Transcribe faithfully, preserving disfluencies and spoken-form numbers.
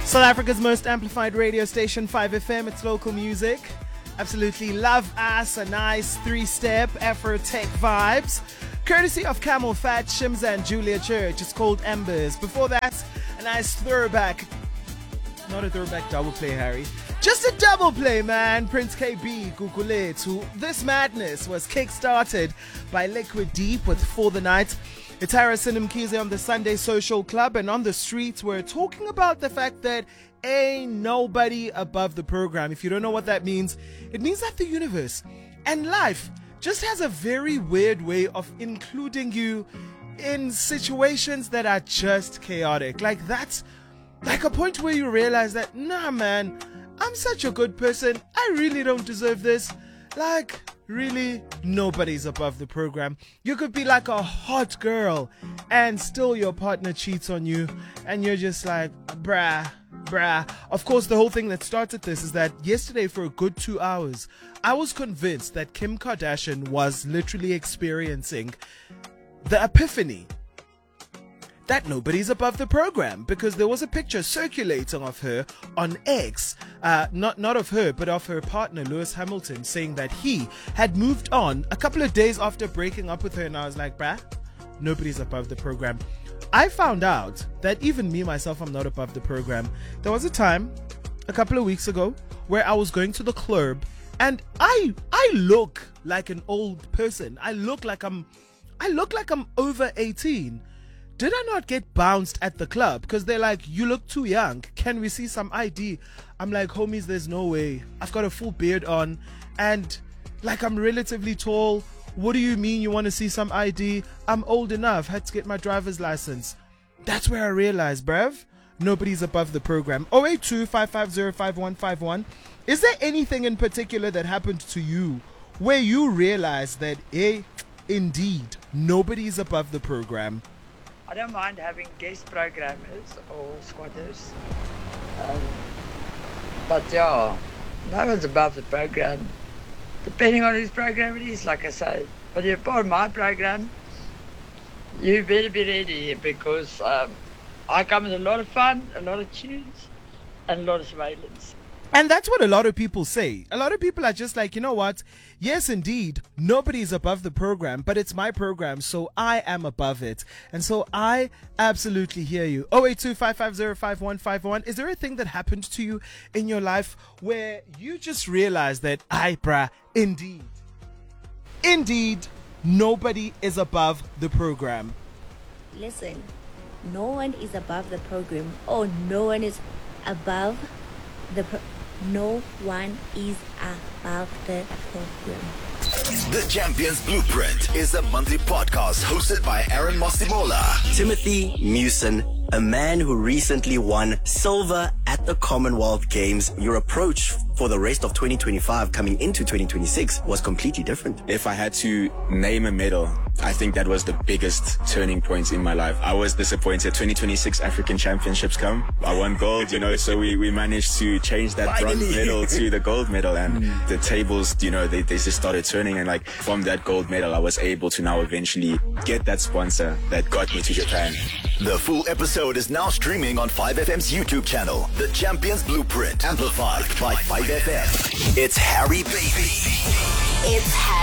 South Africa's most amplified radio station, five F M. It's local music. Absolutely love us a nice three-step Afro tech vibes. Courtesy of Camel Fat, Shims and Julia Church. It's called Embers. Before that, a nice throwback. Not a throwback double play, Harry. Just a double play, man. Prince K B, Gugulethu. This madness was kick-started by Liquid Deep with For the Night. It's Harrison Mkhize on the Sunday Social Club, and on the streets we're talking about the fact that ain't nobody above the program. If you don't know what that means, it means that the universe and life just has a very weird way of including you in situations that are just chaotic. Like that's like a point where you realize that, nah man, I'm such a good person, I really don't deserve this. Like, really, nobody's above the program. You could be like a hot girl and still your partner cheats on you and you're just like, bruh, bruh. Of course, the whole thing that started this is that yesterday for a good two hours, I was convinced that Kim Kardashian was literally experiencing the epiphany that nobody's above the program, because there was a picture circulating of her on X, uh, not not of her, but of her partner, Lewis Hamilton, saying that he had moved on a couple of days after breaking up with her. And I was like, bruh, nobody's above the program. I found out that even me, myself, I'm not above the program. There was a time, a couple of weeks ago, where I was going to the club, and I I look like an old person. I look like I'm, I look like I'm over eighteen. Did I not get bounced at the club? Because they're like, you look too young. Can we see some I D? I'm like, homies, there's no way. I've got a full beard on. And like, I'm relatively tall. What do you mean you want to see some I D? I'm old enough. Had to get my driver's license. That's where I realized, bruv, nobody's above the program. oh eight two, five five zero, five one five one. Is there anything in particular that happened to you where you realized that, eh, indeed, nobody's above the program? I don't mind having guest programmers or squatters, um, but yeah, no one's above the program, depending on whose program it is, like I say. But if you're part of my program, you better be ready, because um, I come with a lot of fun, a lot of tunes, and a lot of surveillance. And that's what a lot of people say. A lot of people are just like, you know what? Yes, indeed, nobody's above the program, but it's my program, so I am above it. And so I absolutely hear you. oh eight two, five five zero, five one five one. Is there a thing that happened to you in your life where you just realized that, I, bruh, indeed, indeed, nobody is above the program? Listen, no one is above the program. Oh, no one is above the pro- No one is above the program. The Champions Blueprint is a monthly podcast hosted by Aaron Mosimola. Timothy Mewson, a man who recently won silver at the Commonwealth Games. Your approach for the rest of twenty twenty-five coming into twenty twenty-six was completely different. If I had to name a medal, I think that was the biggest turning point in my life. I was disappointed. twenty twenty-six African Championships come. I won gold, you know, so we, we managed to change that Finally. bronze medal to the gold medal, and mm. the tables, you know, they, they just started turning, and like from that gold medal, I was able to now eventually get that sponsor that got me to Japan. The full episode is now streaming on five F M's YouTube channel, The Champions Blueprint, amplified by five F M. It's Harry Baby. It's Harry.